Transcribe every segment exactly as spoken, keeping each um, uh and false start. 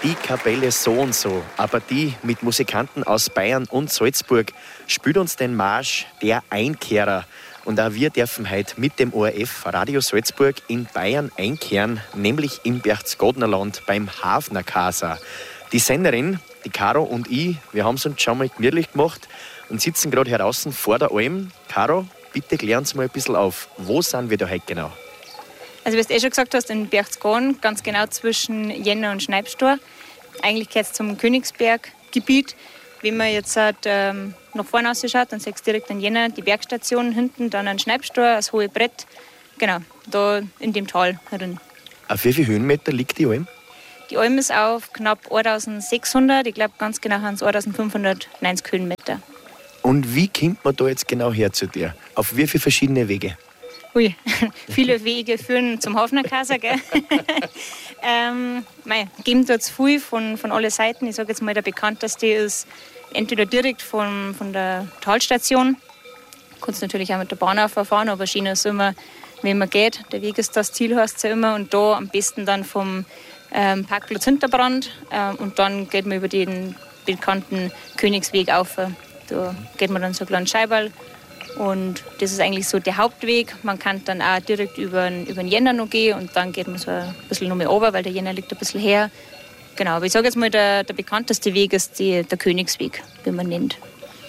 die Kapelle so und so, aber die mit Musikanten aus Bayern und Salzburg spielt uns den Marsch Der Einkehrer. Und auch wir dürfen heute mit dem O R F Radio Salzburg in Bayern einkehren, nämlich im Berchtesgadenerland beim Hafner Casa. Die Sängerin, die Caro und ich, wir haben es uns schon mal gemütlich gemacht und sitzen gerade hier draußen vor der Alm. Caro, bitte klär uns mal ein bisschen auf. Wo sind wir da heute genau? Also wie du eh schon gesagt hast, in Berchtesgaden, ganz genau zwischen Jänner und Schneibstor. Eigentlich gehört es zum Königsberggebiet. Wenn man jetzt halt, ähm, nach vorne ausschaut, dann siehst du direkt an Jänner die Bergstation hinten, dann ein Schneibstor, das hohe Brett. Genau, da in dem Tal herin. Auf wie viele Höhenmeter liegt die Alm? Die Alm ist auf knapp eintausendsechshundert, ich glaube ganz genau haben es eintausendfünfhundertneunzig Höhenmeter. Und wie kommt man da jetzt genau her zu dir? Auf wie viele verschiedene Wege? Ui, viele Wege führen zum Hafner Casa, gell? ähm, mei, geben dort viel von, von allen Seiten. Ich sage jetzt mal, der bekannteste ist entweder direkt von, von der Talstation. Du kannst natürlich auch mit der Bahn auffahren, aber schön ist immer, wenn man geht. Der Weg ist das Ziel, heißt es ja immer. Und da am besten dann vom ähm, Parkplatz Hinterbrand. Ähm, und dann geht man über den bekannten Königsweg auf. Da geht man dann so einen kleinen Scheiberl. Und das ist eigentlich so der Hauptweg. Man kann dann auch direkt über den, über den Jänner noch gehen und dann geht man so ein bisschen noch mehr runter, weil der Jänner liegt ein bisschen her. Genau, aber ich sage jetzt mal, der, der bekannteste Weg ist die, der Königsweg, wie man nennt.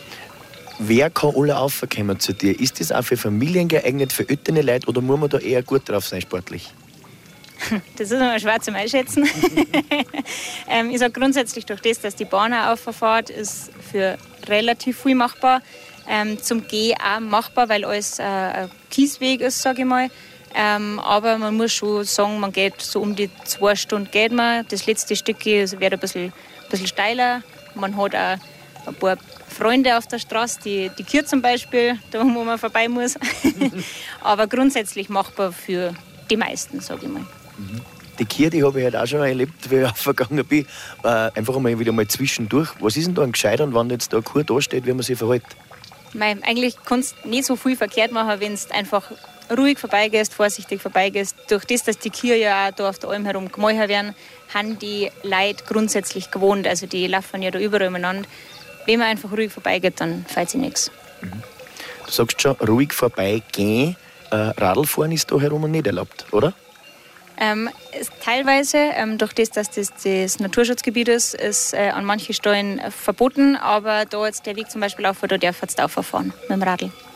Wer kann alle raufkommen zu dir? Ist das auch für Familien geeignet, für ältere Leute oder muss man da eher gut drauf sein sportlich? Das ist immer schwer zum Einschätzen. ähm, ich sage grundsätzlich durch das, dass die Bahn auch auffahrt, ist für relativ viel machbar. Ähm, zum Gehen auch machbar, weil alles äh, ein Kiesweg ist, sage ich mal. Ähm, aber man muss schon sagen, man geht so um die zwei Stunden geht man. Das letzte Stück wird ein bisschen, ein bisschen steiler. Man hat auch ein paar Freunde auf der Straße, die, die Kirche zum Beispiel, da wo man vorbei muss. Aber grundsätzlich machbar für die meisten, sage ich mal. Die Kirche, die habe ich halt auch schon erlebt, wie ich aufgegangen bin. Äh, einfach mal wieder mal zwischendurch. Was ist denn da ein Gescheitern, wenn jetzt da eine Kur da steht, wie man sich verhält? Mei, eigentlich kannst du nicht so viel verkehrt machen, wenn du einfach ruhig vorbeigehst, vorsichtig vorbeigehst. Durch das, dass die Kühe ja auch da auf der Alm herum gemäuert werden, haben die Leute grundsätzlich gewohnt. Also die laufen ja da überall umeinander. Wenn man einfach ruhig vorbeigeht, dann fällt sich nichts. Mhm. Du sagst schon, ruhig vorbeigehen. Äh, Radlfahren ist da herum nicht erlaubt, oder? Ähm, es, teilweise, ähm, durch das, dass das das Naturschutzgebiet ist, ist äh, an manchen Stellen äh, verboten. Aber da jetzt der Weg zum Beispiel auf, da darf jetzt auch fahren mit dem Radl.